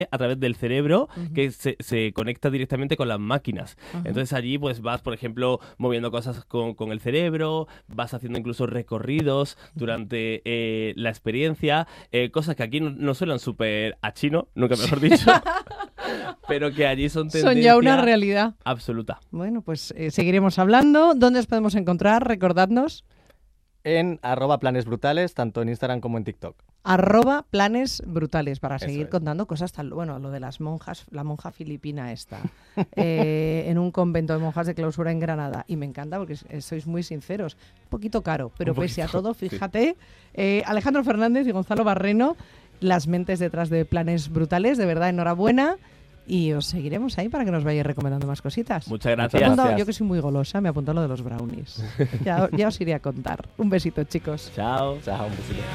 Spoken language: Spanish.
a través del cerebro Ujú. que se conecta directamente con las máquinas. Ajá. Entonces allí pues vas, por ejemplo, moviendo cosas con el cerebro, vas haciendo incluso recorridos durante la experiencia, cosas que aquí no suenan súper a chino, nunca mejor dicho, pero que allí son tendencia Son ya una realidad. absoluta. Bueno, pues seguiremos hablando. ¿Dónde os podemos encontrar? Recordadnos. En @planesbrutales, tanto en Instagram como en TikTok. @planesbrutales para Eso seguir es. contando cosas tal, bueno, lo de las monjas, la monja filipina esta, en un convento de monjas de clausura en Granada. Y me encanta porque sois muy sinceros. Un poquito caro, pero Un pese a poquito, todo, sí. fíjate, Alejandro Fernández y Gonzalo Barreno, las mentes detrás de Planes Brutales, de verdad, enhorabuena. Y os seguiremos ahí para que nos vayáis recomendando más cositas. Muchas Me he gracias. apuntado- Gracias. yo que soy muy golosa, me apunto lo de los brownies. Ya os iré a contar. Un besito, chicos. Chao. Chao, un besito.